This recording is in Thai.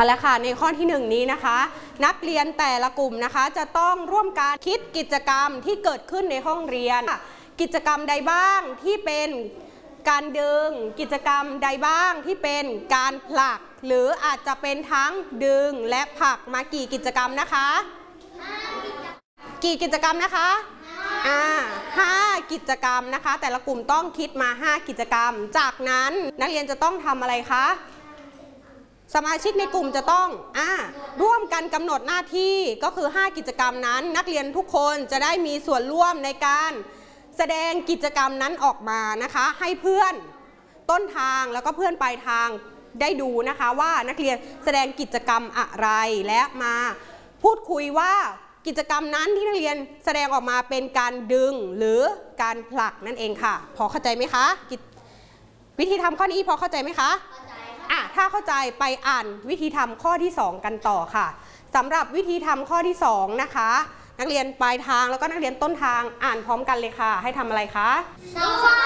เอาละค่ะในข้อที่1นี้นะคะนักเรียนแต่ละกลุ่มนะคะจะต้องร่วมกันคิดกิจกรรมที่เกิดขึ้นในห้องเรียนกิจกรรมใดบ้างที่เป็นการดึงกิจกรรมใดบ้างที่เป็นการผลักหรืออาจจะเป็นทั้งดึงและผลักมากี่กิจกรรมนะคะกี่กิจกรรมนะคะ5 กิจกรรมนะคะแต่ละกลุ่มต้องคิดมา5กิจกรรมจากนั้นนักเรียนจะต้องทำอะไรคะสมาชิกในกลุ่มจะต้องร่วมกันกำหนดหน้าที่ก็คือ5กิจกรรมนั้นนักเรียนทุกคนจะได้มีส่วนร่วมในการแสดงกิจกรรมนั้นออกมานะคะให้เพื่อนต้นทางแล้วก็เพื่อนปลายทางได้ดูนะคะว่านักเรียนแสดงกิจกรรมอะไรและมาพูดคุยว่ากิจกรรมนั้นที่นักเรียนแสดงออกมาเป็นการดึงหรือการผลักนั่นเองค่ะพอเข้าใจไหมคะวิธีทำข้อนี้พอเข้าใจไหมคะถ้าเข้าใจไปอ่านวิธีทำข้อที่2กันต่อค่ะสำหรับวิธีทำข้อที่2นะคะนักเรียนปลายทางแล้วก็นักเรียนต้นทางอ่านพร้อมกันเลยค่ะให้ทำอะไรคะ